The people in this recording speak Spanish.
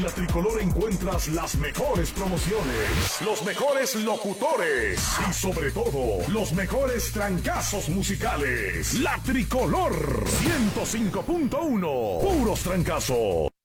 En la Tricolor encuentras las mejores promociones, los mejores locutores y sobre todo, los mejores trancazos musicales. La Tricolor 105.1, puros trancazos.